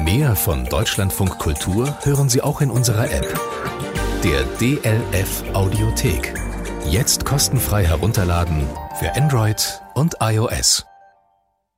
Mehr von Deutschlandfunk Kultur hören Sie auch in unserer App, der DLF Audiothek. Jetzt kostenfrei herunterladen für Android und iOS.